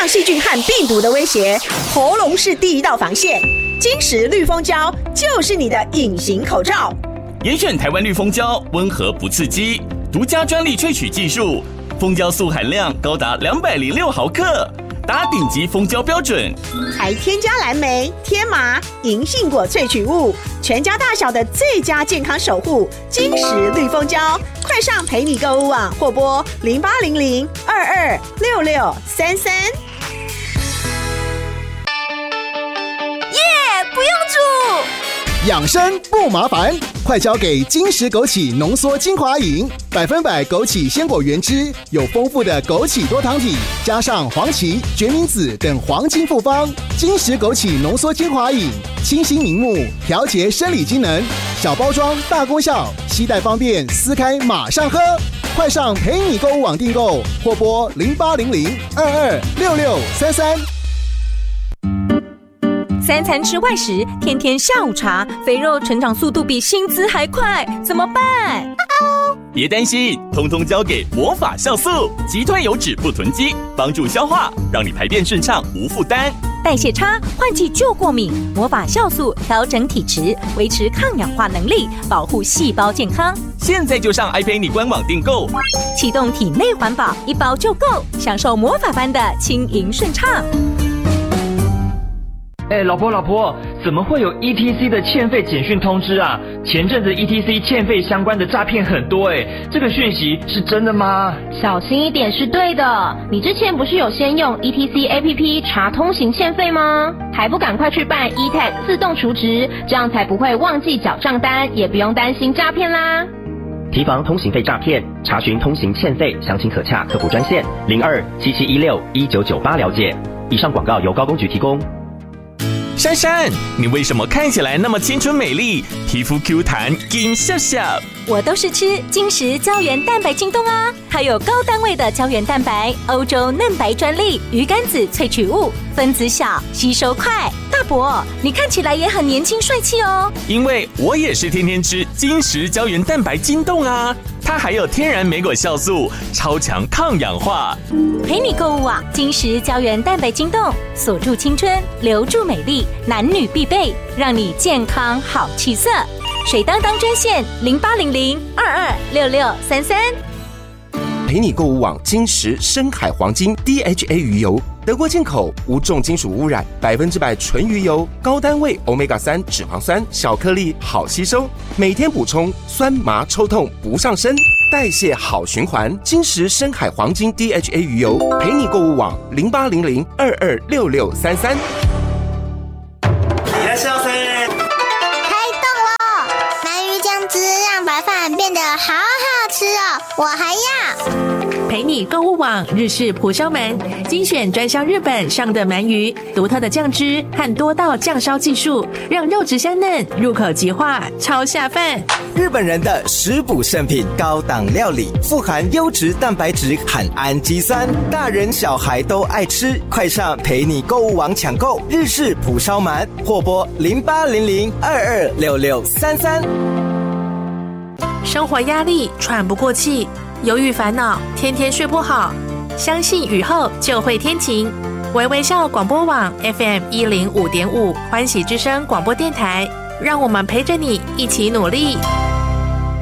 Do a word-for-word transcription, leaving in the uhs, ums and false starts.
细菌和病毒的威胁，喉咙是第一道防线。金石绿蜂胶就是你的隐形口罩。 严选台湾绿蜂胶，温和不刺激，独家专利萃取技术，蜂胶素含量高达两百零六毫克，达顶级蜂胶标准， 还添加蓝莓、天麻、银杏果萃取物，全家大小的最佳健康守护。金石绿蜂胶，快上陪你购物网或拨零八零零二二六六三三。 耶，不用煮。 养生不麻烦，快交给金石枸杞浓缩精华饮，百分百枸杞鲜果原汁，有丰富的枸杞多糖体，加上黄芪、决明子等黄金复方。金石枸杞浓缩精华饮，清新明目，调节生理机能，小包装大功效，携带方便，撕开马上喝。快上陪你购物网订购，或拨零八零零二二六六三三。 三餐吃外食，天天下午茶，肥肉成长速度比薪资还快，怎么办？ 别担心，通通交给魔法酵素，击退油脂不囤积，帮助消化，让你排便顺畅无负担。 代谢差，换季就过敏，魔法酵素调整体质，维持抗氧化能力，保护细胞健康。 现在就上 iPay 官网订购， 启动体内环保，一包就够，享受魔法般的轻盈顺畅。 哎，老婆老婆，怎么会有 E T C 的欠费简讯通知啊？前阵子 E T C 欠费相关的诈骗很多哎，这个讯息是真的吗？ 小心一点是对的。你之前不是有先用 E T C A P P 查通行欠费吗？还不赶快去办 E T A G 自动储值，这样才不会忘记缴账单，也不用担心诈骗啦。 提防通行费诈骗，查询通行欠费，详情可洽客服专线零二七七一六一九九八了解。以上广告由高工局提供。 珊珊，你为什么看起来那么青春美丽，皮肤 Q 弹，金笑笑？ 我都是吃金石胶原蛋白晶冻啊，它有高单位的胶原蛋白，欧洲嫩白专利，鱼肝子萃取物，分子小，吸收快。大伯，你看起来也很年轻帅气哦。 因为我也是天天吃金石胶原蛋白晶冻啊，它还有天然莓果酵素，超强抗氧化。 陪你购物网，金石胶原蛋白晶冻，锁住青春，留住美丽，男女必备，让你健康好气色。水当当专线零八零零二二六六三三。 陪你购物网金石深海黄金 D H A 鱼油，德国进口，无重金属污染，百分之百纯鱼油，高单位 欧米伽三 脂肪酸，小颗粒好吸收，每天补充，酸麻抽痛不上身，代谢好循环。金石深海黄金 D H A 鱼油，陪你购物网零八零零二二六六三三。 いらっしゃいませ。 白饭变得好好吃哦，我还要。 陪你购物网日式蒲烧鳗，精选专销日本上的鳗鱼，独特的酱汁和多道酱烧技术，让肉质香嫩，入口即化，超下饭。 日本人的食补圣品，高档料理，富含优质蛋白质和氨基酸，大人小孩都爱吃。快上陪你购物网抢购日式蒲烧鳗，或拨零八零零二二六六三三。 生活压力，喘不过气，忧郁烦恼，天天睡不好。相信雨后就会天晴。微微笑广播网 F M 一零五点五，欢喜之声广播电台，让我们陪着你一起努力。